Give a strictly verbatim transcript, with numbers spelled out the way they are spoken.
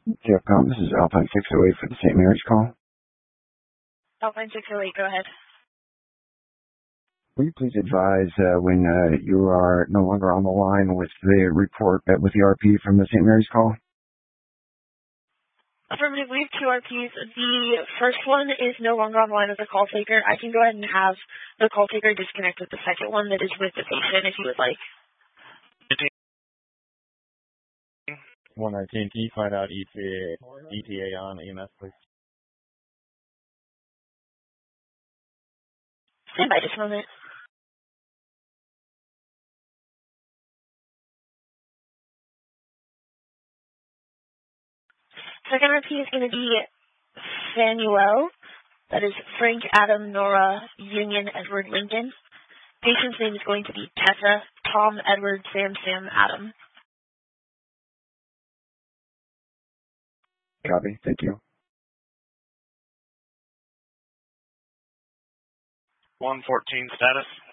Jeff Palm, this is Alpine six oh eight for the Saint Mary's call. Alpine six oh eight, go ahead. Will you please advise uh, when uh, you are no longer on the line with the report, uh, with the R P from the Saint Mary's call? Affirmative, we have two R Ps. The first one is no longer on the line as a call taker. I can go ahead and have the call taker disconnect with the second one that is with the patient if you would like. one nineteen, can you find out E T A, E T A on E M S, please? Stand by just a moment. Second R P is going to be Fanuel. That is Frank, Adam, Nora, Union, Edward, Lincoln. Patient's name is going to be Tessa, Tom, Edward, Sam, Sam, Adam. Copy. Thank you. one fourteen status.